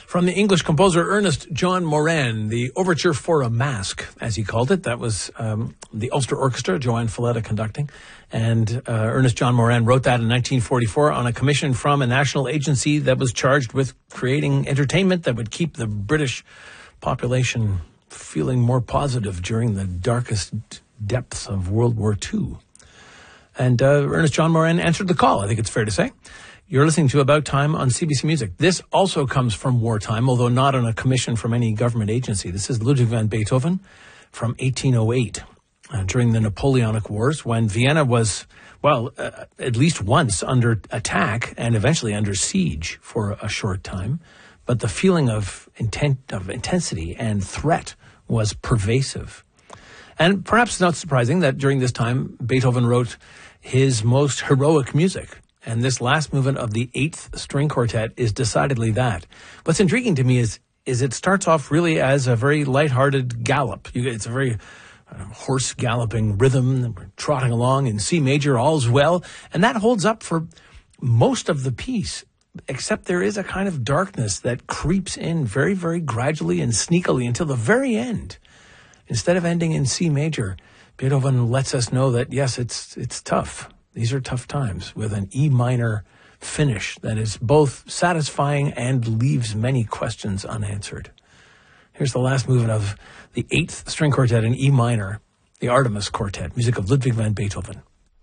From the English composer Ernest John Moran, the Overture for a Mask, as he called it. That was the Ulster Orchestra, Joanne Falletta conducting. And Ernest John Moran wrote that in 1944 on a commission from a national agency that was charged with creating entertainment that would keep the British population feeling more positive during the darkest depths of World War II. And Ernest John Moran answered the call, I think it's fair to say. You're listening to About Time on CBC Music. This also comes from wartime, although not on a commission from any government agency. This is Ludwig van Beethoven from 1808, during the Napoleonic Wars, when Vienna was, at least once under attack and eventually under siege for a short time. But the feeling of intensity and threat was pervasive. And perhaps not surprising that during this time, Beethoven wrote his most heroic music. And this last movement of the 8th String Quartet is decidedly that. What's intriguing to me is it starts off really as a very lighthearted gallop. It's a very horse galloping rhythm. We're trotting along in C major, all's well. And that holds up for most of the piece, except there is a kind of darkness that creeps in very, very gradually and sneakily until the very end. Instead of ending in C major, Beethoven lets us know that, yes, it's tough. These are tough times, with an E minor finish that is both satisfying and leaves many questions unanswered. Here's the last movement of the 8th String Quartet in E minor, the Artemis Quartet, music of Ludwig van Beethoven.